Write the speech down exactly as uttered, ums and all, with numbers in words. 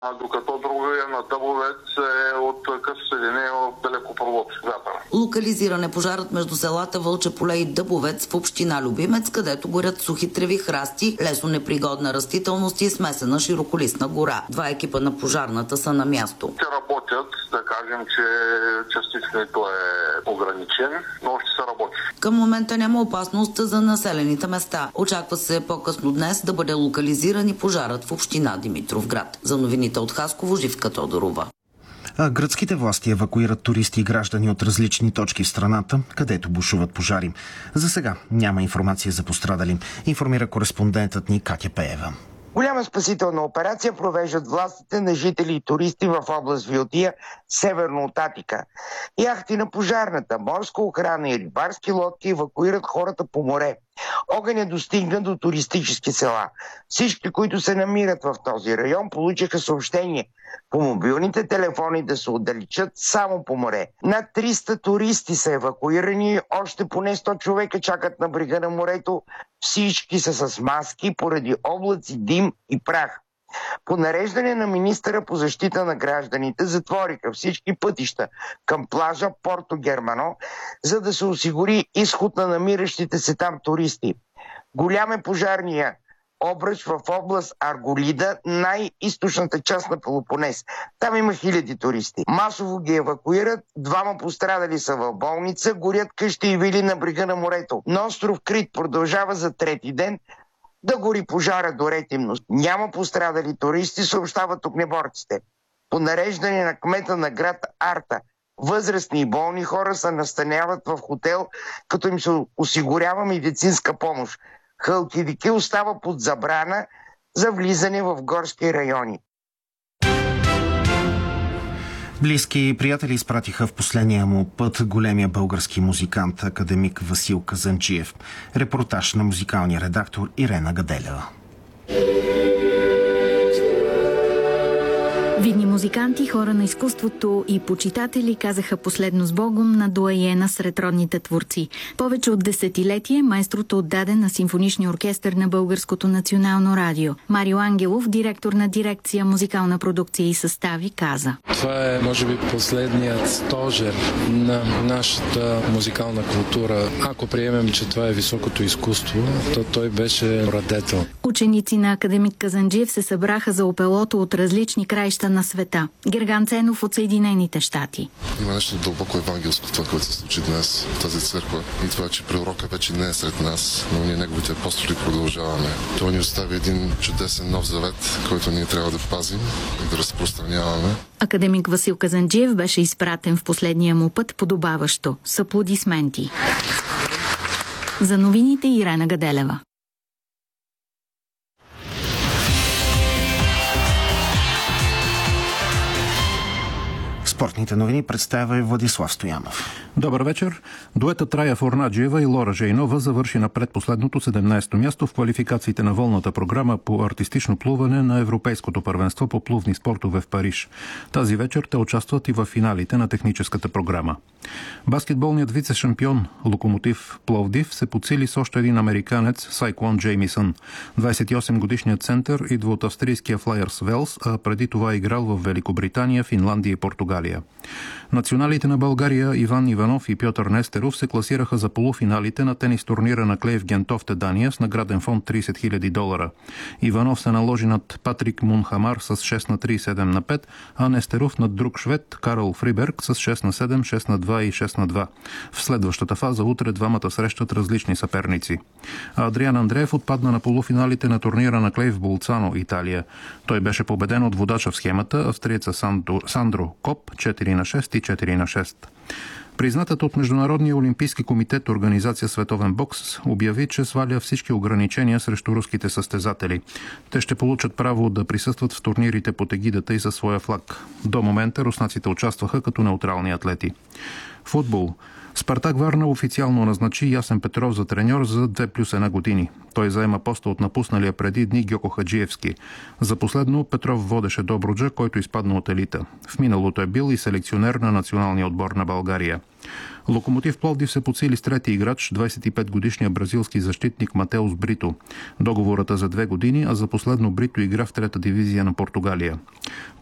А докато другия на Дъбовец е от късо съединение в далекопровод с вятъра. Локализиран е пожарът между селата Вълче поле и Дъбовец в община Любимец, където горят сухи треви, храсти, лесно непригодна растителност и смесена широколистна гора. Два екипа на пожарната са на място. Те работят, да кажем, че частичното е ограничен, но още се работи. Към момента няма опасност за населените места. Очаква се по-късно днес да бъде локализиран и пожарът в община Димитровград. За новините от Хасково, Живка Тодорова. А гръцките власти евакуират туристи и граждани от различни точки в страната, където бушуват пожари. За сега няма информация за пострадали, информира кореспондентът ни Катя Пеева. Голяма спасителна операция провеждат властите на жители и туристи в област Виотия, северно от Атика. Яхти на пожарната, морска охрана и рибарски лодки евакуират хората по море. Огънят достигна до туристически села. Всички, които се намират в този район, получиха съобщение по мобилните телефони да се отдалечат само по море. Над триста туристи са евакуирани, още поне сто човека чакат на брега на морето. Всички са с маски поради облаци, дим и прах. По нареждане на министъра по защита на гражданите затвориха всички пътища към плажа Порто Германо, за да се осигури изход на намиращите се там туристи. Голям е пожарния обръч в област Арголида, най-източната част на Пелопонес. Там има хиляди туристи. Масово ги евакуират, двама пострадали са в болница, горят къщи и вили на брега на морето. На остров Крит продължава за трети ден да гори пожара до ретимност. Няма пострадали туристи, съобщават огнеборците. По нареждане на кмета на град Арта, възрастни и болни хора се настаняват в хотел, като им се осигурява медицинска помощ. Халкидики остава под забрана за влизане в горски райони. Близки и приятели изпратиха в последния му път големия български музикант, академик Васил Казанджиев. Репортаж на музикалния редактор Ирена Гаделева. Видни музиканти, хора на изкуството и почитатели казаха последно с Богом на дуаена сред родните творци. Повече от десетилетие майстрото отдаде на симфоничния оркестър на Българското национално радио. Марио Ангелов, директор на дирекция музикална продукция и състави, каза: Това е, може би, последният стожер на нашата музикална култура. Ако приемем, че това е високото изкуство, то той беше радетел. Ученици на академик Казанджиев се събраха за опелото от различни краища на света. Герган Ценов от Съединените щати. Има нещо дълбоко евангелско в това, което се случи днес в тази църква. И това, че пророка вече не е сред нас, но ние неговите апостоли продължаваме. Той ни остави един чудесен нов завет, който ние трябва да пазим и да разпространяваме. Академик Васил Казанджиев беше изпратен в последния му път подобаващо, с аплодисменти. За новините Ирена Гаделева. Спортните новини представя и Владислав Стоянов. Добър вечер. Дуетът Рая Форнаджиева и Лора Жейнова завърши на предпоследното седемнадесето място в квалификациите на волната програма по артистично плуване на Европейското първенство по плувни спортове в Париж. Тази вечер те участват и в финалите на техническата програма. Баскетболният вице-шампион Локомотив Пловдив се подсили с още един американец Сайклон Джеймисън. двадесет и осем годишният център идва от австрийския Флайерс Велс, а преди това е играл в Великобритания, Финландия и Португалия. Националите на България Иван Иванов и Пьотър Нестеров се класираха за полуфиналите на тенис турнира на Клей в Гентофте, Дания, с награден фонд тридесет хиляди долара. Иванов се наложи над Патрик Мунхамар с шест на три, седем на пет, а Нестеров над друг швед Карл Фриберг с шест на седем, шест на два и шест на два. В следващата фаза утре двамата срещат различни съперници. А Адриан Андреев отпадна на полуфиналите на турнира на Клей в Болцано, Италия. Той беше победен от водача в схемата, австриеца Сандро Коп, четири на шест и четири на шест. Признатата от Международния олимпийски комитет организация Световен бокс обяви, че сваля всички ограничения срещу руските състезатели. Те ще получат право да присъстват в турнирите под егидата и за своя флаг. До момента руснаците участваха като неутрални атлети. Футбол. Спартак Варна официално назначи Ясен Петров за треньор за две плюс една години. Той заема поста от напусналия преди дни Гьоко Хаджиевски. За последно Петров водеше Добруджа, който изпадна от елита. В миналото е бил и селекционер на националния отбор на България. Локомотив Пловдив се подсили с трети играч, двадесет и пет годишния бразилски защитник Матеус Брито. Договорът е за две години, а за последно Брито игра в трета дивизия на Португалия.